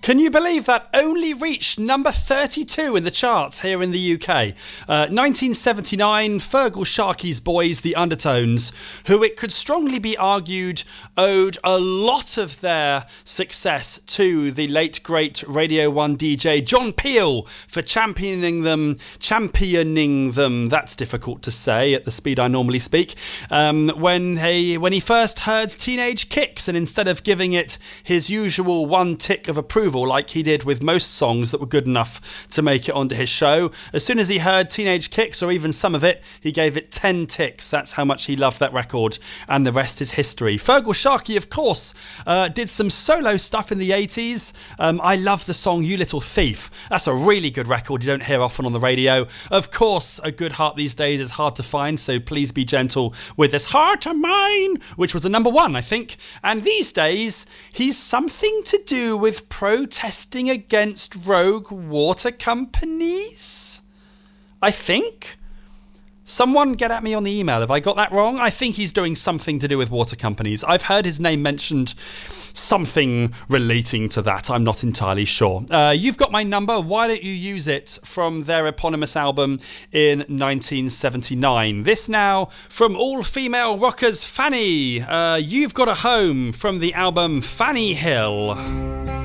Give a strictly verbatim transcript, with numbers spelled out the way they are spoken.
Can you believe that only reached number thirty-two in the charts here in the U K? Uh, nineteen seventy-nine, Feargal Sharkey's Boys, The Undertones, who it could strongly be argued owed a lot of their success to the late great Radio one D J John Peel for championing them, championing them, that's difficult to say at the speed I normally speak, um, when, he, when he first heard Teenage Kicks, and instead of giving it his usual one tick of approval like he did with most songs that were good enough to make it onto his show, as soon as he heard Teenage Kicks, or even some of it, he gave it ten ticks. That's how much he loved that record, and the rest is history. Feargal Sharkey, of course, uh, did some solo stuff in the eighties. Um, I love the song You Little Thief. That's a really good record you don't hear often on the radio. Of course, A Good Heart These Days is hard to find, so please be gentle with this Heart of Mine, which was a number one, I think. And these days, he's something to do with protesting against rogue water companies, I think. Someone get at me on the email if I got that wrong. I think he's doing something to do with water companies. I've heard his name mentioned, something relating to that. I'm not entirely sure. Uh, you've got my number. Why don't you use it from their eponymous album in nineteen seventy-nine? This now from all-female rockers Fanny. Uh, You've Got a Home from the album Fanny Hill.